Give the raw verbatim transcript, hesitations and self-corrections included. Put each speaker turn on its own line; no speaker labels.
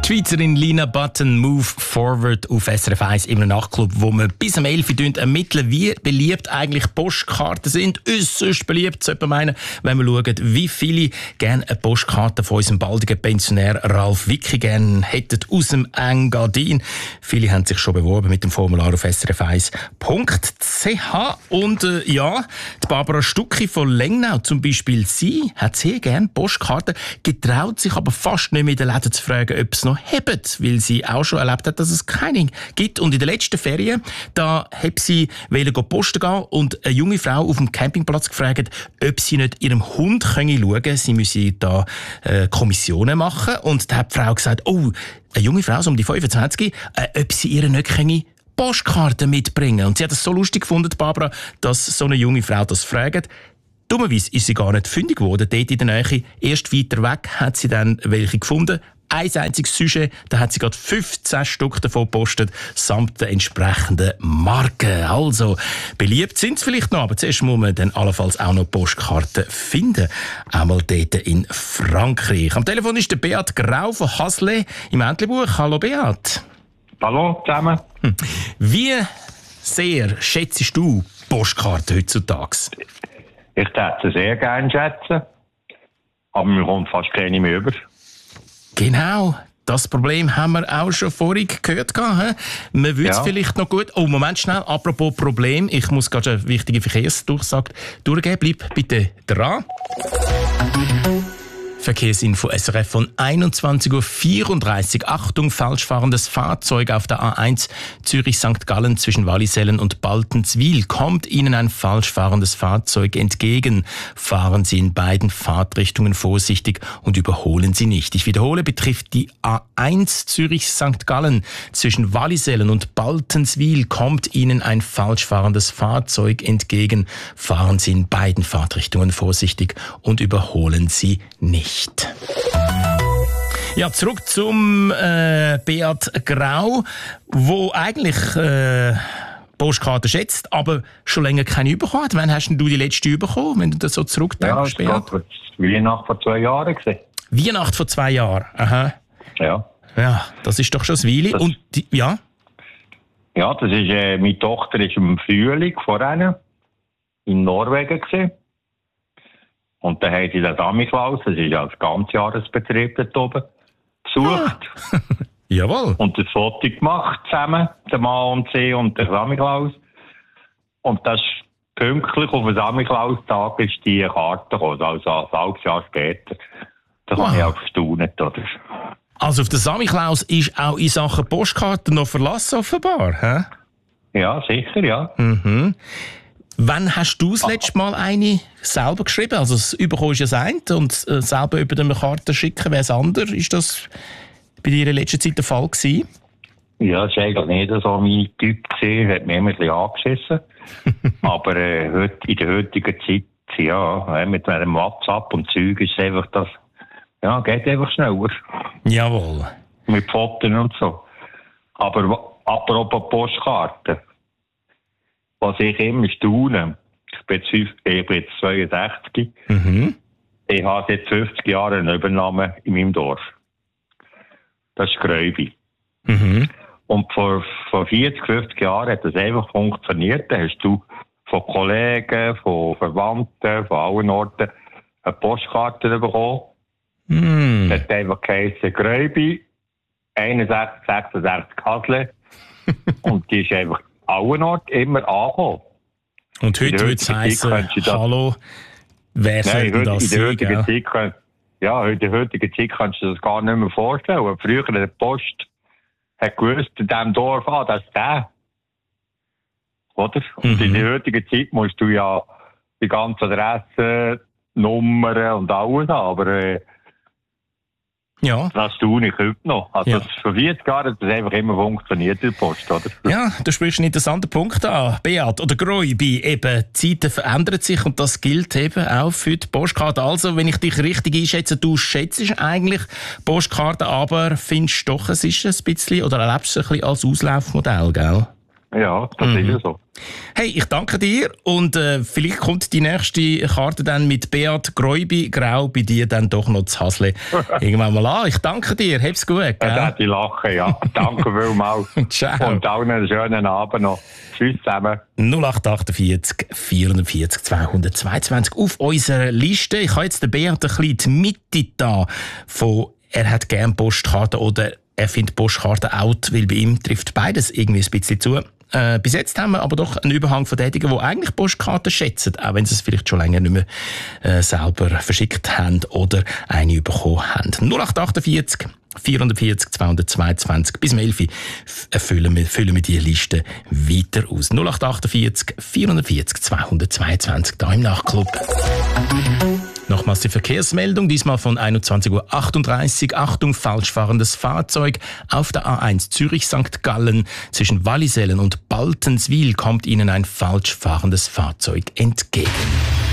Die Schweizerin Lina Button, Move Forward auf S R F eins im Nachtclub, wo wir bis am elf Uhr ermitteln, wie beliebt eigentlich Postkarten sind. Äusserst beliebt, sollte man meinen, wenn wir schauen, wie viele gerne eine Postkarte von unserem baldigen Pensionär Ralf Wicki gerne hätten aus dem Engadin. Viele haben sich schon beworben mit dem Formular auf s r f eins punkt c h. Und äh, ja, die Barbara Stucki von Lengnau zum Beispiel, sie hat sehr gerne Postkarten, getraut sich aber fast nicht mehr in den Läden zu fragen, ob es noch hebt, weil sie auch schon erlebt hat, dass es keine gibt. Und in den letzten Ferien, da hat sie wollte posten gehen und eine junge Frau auf dem Campingplatz gefragt, ob sie nicht ihrem Hund schauen können. Sie müsse da äh, Kommissionen machen. Und da hat die Frau gesagt, oh, eine junge Frau, so um die fünfundzwanzig, äh, ob sie ihr nicht können Postkarten mitbringen. Und sie hat es so lustig gefunden, Barbara, dass so eine junge Frau das fragt. Dummerweise ist sie gar nicht fündig geworden, dort in der Nähe. Erst weiter weg hat sie dann welche gefunden. Ein einziges Sujet, da hat sie gerade fünfzehn Stück davon gepostet, samt der entsprechenden Marke. Also, beliebt sind sie vielleicht noch, aber zuerst muss man dann allenfalls auch noch Postkarten finden. Einmal dort in Frankreich. Am Telefon ist der Beat Grau von Hasle im Entlebuch. Hallo Beat.
Hallo zusammen.
Hm. Wie sehr schätzt du Postkarten heutzutage?
Ich würde sie sehr gerne schätzen, aber mir kommt fast keine mehr über.
Genau, das Problem haben wir auch schon vorhin gehört. He? Man würde es
Ja.
vielleicht noch gut... Oh, Moment schnell, apropos Problem. Ich muss gerade eine wichtige Verkehrsdurchsage durchgeben. Bleib bitte dran. Verkehrsinfo S R F von einundzwanzig Uhr vierunddreißig. Achtung, falschfahrendes Fahrzeug auf der A eins Zürich-Sankt Gallen zwischen Wallisellen und Baltenswil. Kommt Ihnen ein falschfahrendes Fahrzeug entgegen, fahren Sie in beiden Fahrtrichtungen vorsichtig und überholen Sie nicht. Ich wiederhole, betrifft die A eins Zürich-Sankt Gallen zwischen Wallisellen und Baltenswil. Kommt Ihnen ein falschfahrendes Fahrzeug entgegen, fahren Sie in beiden Fahrtrichtungen vorsichtig und überholen Sie nicht. Ja, zurück zum äh, Beat Grau, wo eigentlich äh, Postkarten schätzt, aber schon länger keine bekommen hat. Wann hast denn du die letzte bekommen, wenn du das so
Ja,
zurückdenkst,
ich
Beat?
glaube, das war Weihnachten vor zwei Jahren. Gewesen.
Weihnacht vor zwei Jahren. Aha.
Ja.
Ja, das ist doch schon ein Weile.
Das-
Und die, ja,
Ja, das ist, äh, meine Tochter ist im Frühling vorhin in Norwegen gewesen. Und dann haben sie den Samichlaus, das ist ja ein Ganzjahresbetrieb dort oben, besucht.
jawohl.
Und das Foto gemacht zusammen, der Mann und sie und der Samichlaus. Und das ist pünktlich auf den Samichlaus-Tag ist die Karte gekommen, also ein halbes Jahr später. Das
Wow.
habe ich auch gestaunt, oder?
Also auf den Samichlaus ist auch in Sachen Postkarten noch Verlass offenbar, hä?
Ja, sicher, ja.
Mhm. Wann hast du das letzte Mal eine selber geschrieben? Also das Überkommen ist ja das eine und äh, selber über eine Karte schicken wäre das andere. Ist das bei dir in letzter Zeit der Fall gewesen?
Ja, das war eigentlich nicht so mein Typ gewesen, hat mich immer ein bisschen angeschissen. Aber äh, heut, in der heutigen Zeit, ja, mit einem WhatsApp und Zeug ist es einfach das, ja, geht einfach schneller.
Jawohl.
Mit Fotos und so. Aber wa- apropos Postkarten, was ich immer staune, ich bin jetzt, fünf- ich bin jetzt zweiundsechzig,
Mhm.
ich habe seit fünfzig Jahren eine Übernahme in meinem Dorf. Das ist Gräubi.
Mhm.
Und vor, vor vierzig, fünfzig Jahren hat das einfach funktioniert. Da hast du von Kollegen, von Verwandten, von allen Orten eine Postkarte bekommen.
Mhm.
Das hat einfach geheißen Gräubi, einundsechzig, sechsundsechzig Hasle. Und die ist einfach allen Orten immer angekommen.
Und
In
heute
der
würde es
heutigen
heissen,
Zeit kannst du das-
hallo, wer soll
Nein,
denn
heute,
das
in der
sein?
heutigen
gell?
Zeit kann, ja, in der heutigen Zeit kannst du dir das gar nicht mehr vorstellen. Früher in der Post hat gewusst, in diesem Dorf, ah, das ist der. Oder? Und
Mhm.
in der heutigen Zeit musst du ja die ganze Adresse, Nummern und alles haben. Aber äh,
Ja.
das tue ich heute noch. Also
Ja.
das, vor vierzig Jahren hat das einfach immer funktioniert in der Post, oder?
Ja, du sprichst einen interessanten Punkt an, Beat. Oder Gräubi, eben, die Zeiten verändern sich und das gilt eben auch für die Postkarte. Also, wenn ich dich richtig einschätze, du schätzt eigentlich Postkarten, aber findest doch, es ist ein bisschen, oder erlebst es ein bisschen als Auslaufmodell, gell?
Ja, das mhm. ist so.
Hey, ich danke dir und äh, vielleicht kommt die nächste Karte dann mit Beat Gräubi Grau bei dir dann doch noch zu Hasle irgendwann mal an. Ich danke dir, hab's gut. Gell?
Ja, die lachen, ja. Danke vielmals.
Ciao.
Und allen einen schönen Abend noch. Tschüss zusammen.
null acht achtundvierzig vierundvierzig zweihundertzweiundzwanzig auf unserer Liste. Ich habe jetzt den Beat ein bisschen die Mitte da von er hat gerne Postkarten oder er findet Postkarten out, weil bei ihm trifft beides irgendwie ein bisschen zu. Äh, bis jetzt haben wir aber doch einen Überhang von denjenigen, die eigentlich Postkarten schätzen, auch wenn sie es vielleicht schon länger nicht mehr äh, selber verschickt haben oder eine bekommen haben. null acht achtundvierzig vierundvierzig zweihundertzweiundzwanzig bis elf füllen wir, füllen wir die Liste weiter aus. null acht achtundvierzig vierundvierzig zweihundertzweiundzwanzig da im Nachtclub. Nochmals die Verkehrsmeldung, diesmal von einundzwanzig Uhr achtunddreißig. Achtung, falsch fahrendes Fahrzeug. Auf der A eins Zürich-Sankt Gallen zwischen Wallisellen und Baltenswil kommt Ihnen ein falsch fahrendes Fahrzeug entgegen.